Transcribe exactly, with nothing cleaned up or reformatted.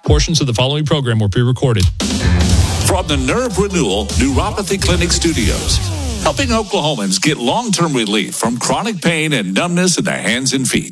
Portions of the following program were pre-recorded. From the Nerve Renewal Neuropathy Clinic Studios, helping Oklahomans get long-term relief from chronic pain and numbness in the hands and feet.